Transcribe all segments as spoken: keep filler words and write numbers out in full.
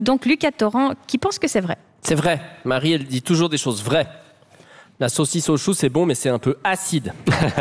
Donc Lucas Torrent qui pense que c'est vrai. C'est vrai. Marie, elle dit toujours des choses vraies. La saucisse au chou, c'est bon, mais c'est un peu acide.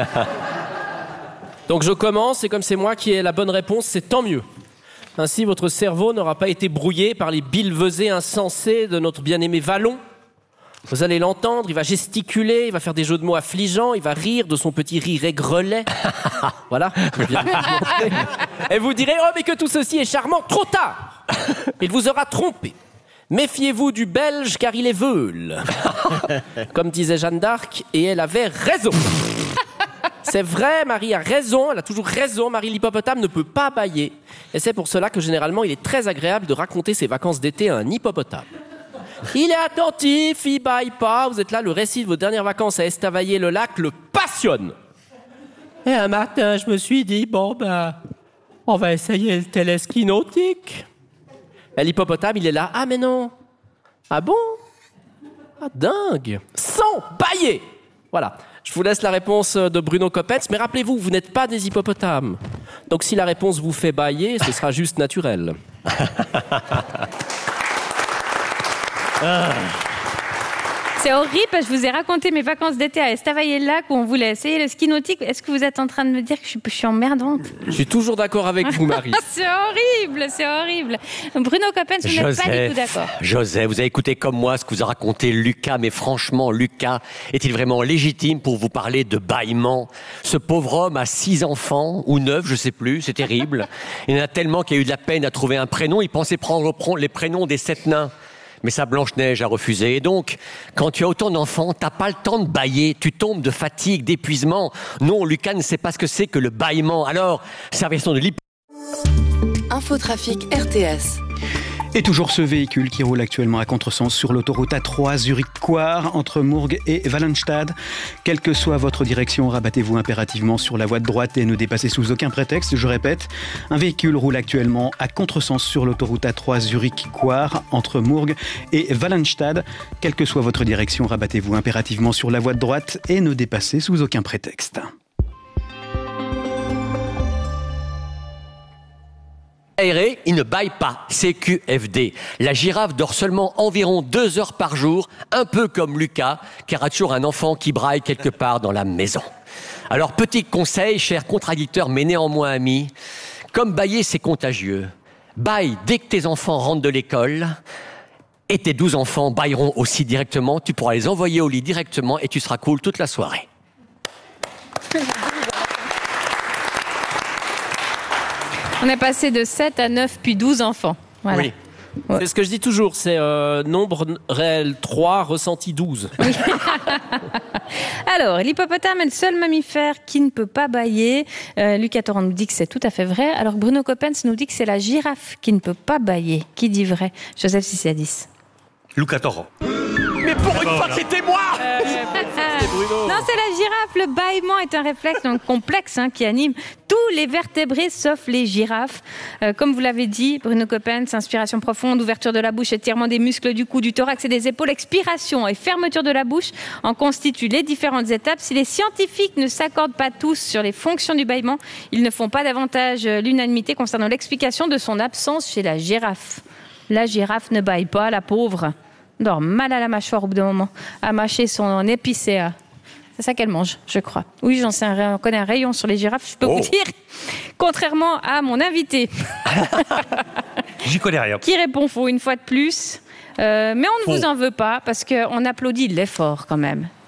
Donc je commence, et comme c'est moi qui ai la bonne réponse, c'est tant mieux. Ainsi, votre cerveau n'aura pas été brouillé par les billevesées insensées de notre bien-aimé Vallon. Vous allez l'entendre, il va gesticuler, il va faire des jeux de mots affligeants, il va rire de son petit rire aigrelet. Voilà, je viens de vous montrer. Et vous direz, oh mais que tout ceci est charmant, trop tard. Il vous aura trompé. Méfiez-vous du Belge car il est veule. Comme disait Jeanne d'Arc, et elle avait raison. C'est vrai, Marie a raison, elle a toujours raison, Marie l'hippopotame ne peut pas bâiller. Et c'est pour cela que généralement il est très agréable de raconter ses vacances d'été à un hippopotame. Il est attentif, il bâille pas, vous êtes là, le récit de vos dernières vacances à Estavayer-le-Lac le passionne. Et un matin, je me suis dit, bon ben, on va essayer le téléski nautique. Et l'hippopotame, il est là, ah mais non. Ah bon? Ah dingue. Sans bâiller. Voilà. Je vous laisse la réponse de Bruno Coppens, mais rappelez-vous, vous n'êtes pas des hippopotames. Donc si la réponse vous fait bâiller, ce sera juste naturel. ah. C'est horrible, parce que je vous ai raconté mes vacances d'été à Estavayer-le-Lac où on voulait essayer le ski nautique. Est-ce que vous êtes en train de me dire que je suis, je suis emmerdante? Je suis toujours d'accord avec vous, Marie. C'est horrible, c'est horrible. Bruno Coppens, vous n'êtes pas du tout d'accord. Joseph, vous avez écouté comme moi ce que vous a raconté Lucas, mais franchement, Lucas, est-il vraiment légitime pour vous parler de bâillement? Ce pauvre homme a six enfants, ou neuf, je sais plus, c'est terrible. Il y en a tellement qu'il a eu de la peine à trouver un prénom, il pensait prendre les prénoms des sept nains. Mais sa Blanche-Neige a refusé. Et donc, quand tu as autant d'enfants, t'as pas le temps de bâiller. Tu tombes de fatigue, d'épuisement. Non, Lucas ne sait pas ce que c'est que le bâillement. Alors, sa version de l'hyp... Infotrafic R T S. Et toujours ce véhicule qui roule actuellement à contresens sur l'autoroute A trois Zurich-Coire entre Mourgue et Wallenstad. Quelle que soit votre direction, rabattez-vous impérativement sur la voie de droite et ne dépassez sous aucun prétexte. Je répète, un véhicule roule actuellement à contresens sur l'autoroute A trois Zurich-Coire entre Mourgue et Wallenstad. Quelle que soit votre direction, rabattez-vous impérativement sur la voie de droite et ne dépassez sous aucun prétexte. Aéré, il ne bâille pas, C Q F D. La girafe dort seulement environ deux heures par jour, un peu comme Lucas, car a toujours un enfant qui braille quelque part dans la maison. Alors, petit conseil, cher contradicteur mais néanmoins ami, comme bâiller c'est contagieux, bâille dès que tes enfants rentrent de l'école, et tes douze enfants bâilleront aussi directement, tu pourras les envoyer au lit directement et tu seras cool toute la soirée. On est passé de sept à neuf, puis douze enfants. Voilà. Oui. Ouais. C'est ce que je dis toujours, c'est euh, nombre réel trois, ressenti douze. Oui. Alors, l'hippopotame est le seul mammifère qui ne peut pas bâiller. Euh, Lucas Torrent nous dit que c'est tout à fait vrai. Alors, Bruno Coppens nous dit que c'est la girafe qui ne peut pas bâiller. Qui dit vrai? Joseph Sissiadis. Lucas Torrent. Mais pour une fois que c'était moi euh, Non, c'est la girafe. Le bâillement est un réflexe donc complexe hein, qui anime tous les vertébrés sauf les girafes. Euh, comme vous l'avez dit, Bruno Coppens, inspiration profonde, ouverture de la bouche, étirement des muscles du cou, du thorax et des épaules, expiration et fermeture de la bouche en constituent les différentes étapes. Si les scientifiques ne s'accordent pas tous sur les fonctions du bâillement, ils ne font pas davantage l'unanimité concernant l'explication de son absence chez la girafe. La girafe ne bâille pas, la pauvre. Dort mal à la mâchoire au bout d'un moment, à mâcher son épicéa. C'est ça qu'elle mange, je crois. Oui, j'en sais un, on connaît un rayon sur les girafes, je peux oh. vous dire. Contrairement à mon invité. J'y connais rien. Qui répond faux une fois de plus. Euh, mais on ne faux. vous en veut pas, parce qu'on applaudit l'effort quand même.